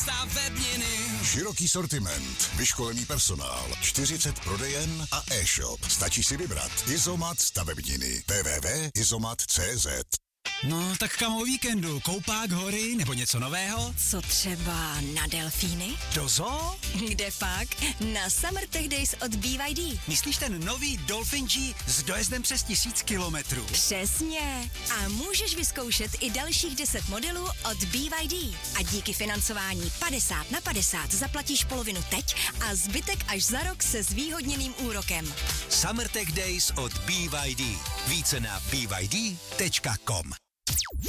stavebniny. Široký sortiment, vyškolený personál, 40 prodejen a e-shop. Stačí si vybrat. Izomat stavebniny. www.izomat.cz. No, tak kam o víkendu? Koupák, hory nebo něco nového? Co třeba na delfíny? Do zoo? Kde pak? Na Summer Tech Days od BYD. Myslíš ten nový Dolphin G s dojezdem přes 1000 kilometrů? Přesně. A můžeš vyzkoušet i dalších 10 modelů od BYD. A díky financování 50/50 zaplatíš polovinu teď a zbytek až za rok se zvýhodněným úrokem. Summer Tech Days od BYD. Více na byd.com.